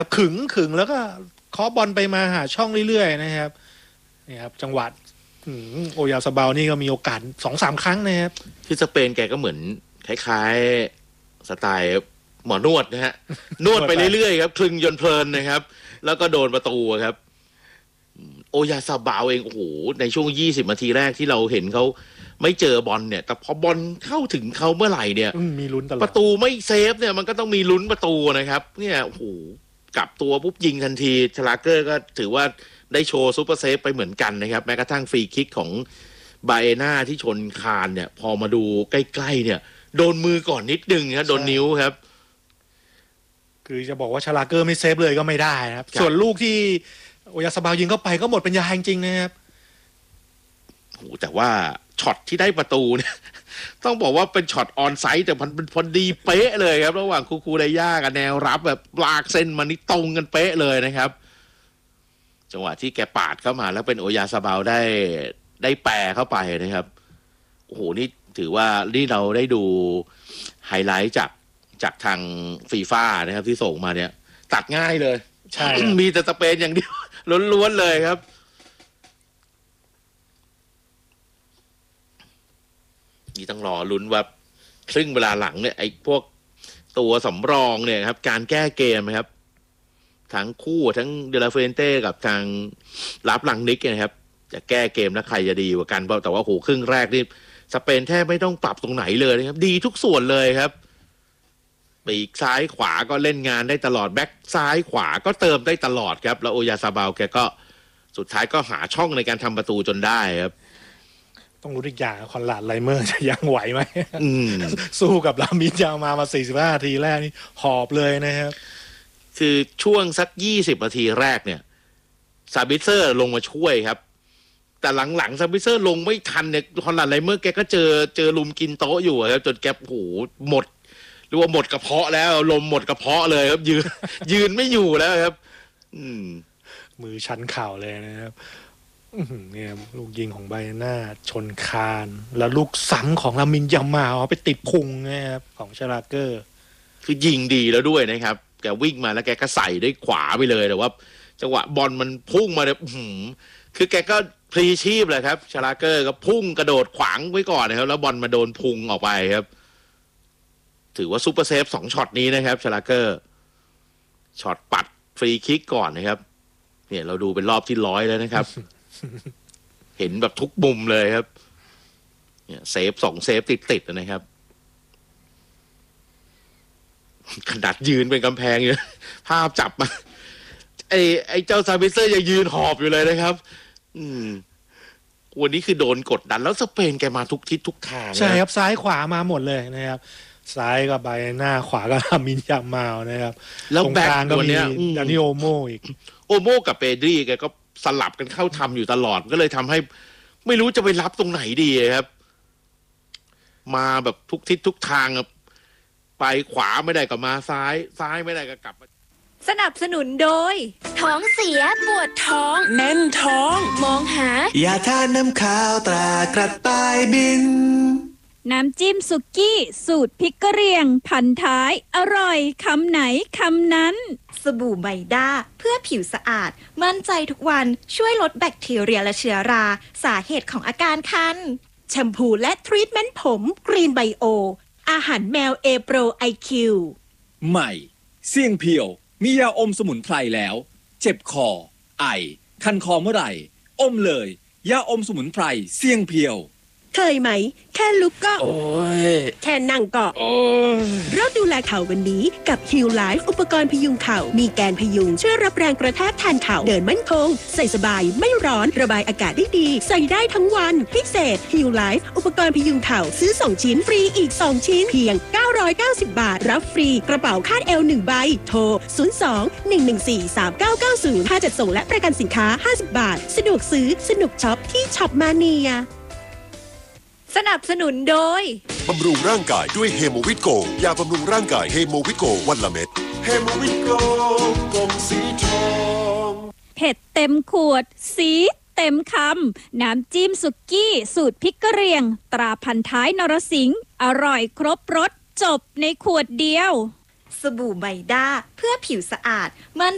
ขึงแล้วก็เคาะบอลไปมาหาช่องเรื่อยๆนะครับนี่ครับจังหวะโอยาซาบาลนี่ก็มีโอกาส2-3 ครั้งนะครับที่สเปนแกก็เหมือนคล้ายๆสไตล์หมอนวดนะฮะนวดไปเรื่อยๆครับคลึงจนเพลินนะครับแล้วก็โดนประตูครับโอยาซาบาลเองโอ้โหในช่วง20 นาทีแรกที่เราเห็นเขาไม่เจอบอลเนี่ยแต่พอบอลเข้าถึงเขาเมื่อไหร่เนี่ยมีลุ้นตลอดประตูไม่เซฟเนี่ยมันก็ต้องมีลุ้นประตูนะครับเนี่ยโอ้โหกลับตัวปุ๊บยิงทันทีชลาเกอร์ก็ถือว่าได้โชว์ซูเปอร์เซฟไปเหมือนกันนะครับแม้กระทั่งฟรีคิกของบาเอน่าที่ชนคานเนี่ยพอมาดูใกล้ๆเนี่ยโดนมือก่อนนิดนึงครับโดนนิ้วครับคือจะบอกว่าชลาเกอร์ไม่เซฟเลยก็ไม่ได้ครับส่วนลูกที่โอยาซาบาลยิงเข้าไปก็หมดปัญญาจริงๆนะครับโอ้แต่ว่าช็อตที่ได้ประตูเนี่ยต้องบอกว่าเป็นช็อตออนไซต์แต่มันเป็นพอดีเป๊ะเลยครับระหว่างคูไดย่ากับแนวรับแบบลากเส้นมันนี่ตรงกันเป๊ะเลยนะครับจังหวะที่แกปาดเข้ามาแล้วเป็นโอยาซาบาลได้แปรเข้าไปนะครับโอ้โหนี่ถือว่านี่เราได้ดูไฮไลท์จากทางฟีฟ่านะครับที่ส่งมาเนี่ยตัดง่ายเลยใช่มีแต่สเปนอย่างเดียวล้วนๆเลยครับนี่ต้องรอลุ้นว่าครึ่งเวลาหลังเนี่ยไอ้พวกตัวสำรองเนี่ยครับการแก้เกมนะครับทั้งคู่ทั้งเดลาเฟนเต้กับทางรับลังนิกนะครับจะแก้เกมแล้วใครจะดีกว่ากันแต่ว่าโหครึ่งแรกนี่สเปนแทบไม่ต้องปรับตรงไหนเลยนะครับดีทุกส่วนเลยครับปีกซ้ายขวาก็เล่นงานได้ตลอดแบ็คซ้ายขวาก็เติมได้ตลอดครับแล้วโอยาซาบาลแกก็สุดท้ายก็หาช่องในการทำประตูจนได้ครับต้องรู้อีกอย่างคอนราดไลเมอร์จะยังไหวไหมสู้กับลามินยามา45 นาทีแรกนี่หอบเลยนะครับคือช่วงสัก20 นาทีแรกเนี่ยซาบิเซอร์ลงมาช่วยครับแต่หลังๆซาบิเซอร์ลงไม่ทันเนี่ยคอนราดไลเมอร์แกก็เจอลุมกินโต๊ะอยู่ครับจนแกโหหมดหรือว่าหมดกระเพาะแล้วลมหมดกระเพาะเลยครับยืนไม่อยู่แล้วครับมือชันเข่าเลยนะครับเนี่ยลูกยิงของไบหน้าชนคานแล้วลูกซ้ำของลามินยามาลไปติดพุงนะครับของชลาเกอร์คือยิงดีแล้วด้วยนะครับแกวิ่งมาแล้วแกก็ใส่ด้วยขวาไปเลยแต่ว่าจังหวะบอลมันพุ่งมาเนี่ยคือแกก็พลีชีพเลยครับชลาเกอร์ก็พุ่งกระโดดขวางไว้ก่อนนะครับแล้วบอลมาโดนพุงออกไปครับถือว่าซูเปอร์เซฟ2 ช็อตนี้นะครับชลาเกอร์ช็อตปัดฟรีคิกก่อนนะครับเนี่ยเราดูเป็นรอบที่100แล้วนะครับ เห็นแบบทุกมุมเลยครับเนี่ยเซฟ2 เซฟติดนะครับขนาดยืนเป็นกำแพงอยู่ภาพจับมาไอ้เจ้าซาบิเซอร์ยังยืนหอบอยู่เลยนะครับวันนี้คือโดนกดดันแล้วสเปนแกมาทุกทิศทุกทางใช่ครับซ้ายขวามาหมดเลยนะครับซ้ายก็ไบหน้าขวาก็ลามินยามาลนะครับแล้วแบ็คตัวเนี้ยดานิโอโมอีกโอโมกับเปดรีแกก็สลับกันเข้าทำอยู่ตลอดก็เลยทำให้ไม่รู้จะไปรับตรงไหนดีครับมาแบบทุกทิศทุกทางไปขวาไม่ได้ก็มาซ้ายไม่ได้ก็กลับสนับสนุนโดยท้องเสียปวดท้องแน่นท้องมองหายาทาน้ำข้าวตรากระต่ายบินน้ำจิ้มสุกี้สูตรพริกกะเหรี่ยงพันท้ายอร่อยคำไหนคำนั้นสบู่ไบด้าเพื่อผิวสะอาดมั่นใจทุกวันช่วยลดแบคทีเรียและเชื้อราสาเหตุของอาการคันแชมพูและทรีทเมนต์ผมกรีนไบโออาหารแมวเอโปรไอคิวใหม่เสี่ยงเพียวมียาอมสมุนไพรแล้วเจ็บคอไอคันคอเมื่อไหร่อมเลยยาอมสมุนไพรเสี่ยงเพียวเคยไหมแค่ลุกก็โอ้ยแค่นั่งก็เริ่มดูแลเข่าวันนี้กับ Heal Life อุปกรณ์พยุงเข่ามีแกนพยุงช่วยรับแรงกระแทกแทนเข่าเดินมั่นคงใส่สบายไม่ร้อนระบายอากาศได้ดีใส่ได้ทั้งวันพิเศษ Heal Life อุปกรณ์พยุงเข่าซื้อ2 ชิ้นฟรีอีก2 ชิ้นเพียง990 บาทรับฟรีกระเป๋าคาดเอว1 ใบโทร02-114-3990ค่าจัดส่งและประกันสินค้า50 บาทสะดวกซื้อสนุกช็อปที่ช็อปมาเนียสนับสนุนโดยบำรุงร่างกายด้วยเฮโมวิตโกยาบำรุงร่างกายเฮโมวิตโกวันละเม็ดเฮโมวิตโกกล่องสีทองเผ็ดเต็มขวดสีเต็มคำน้ำจิ้มสุกี้สูตรพริกกะเหรี่ยงตราพันท้ายนรสิงห์อร่อยครบรสจบในขวดเดียวสบู่ไบด้าเพื่อผิวสะอาดมั่น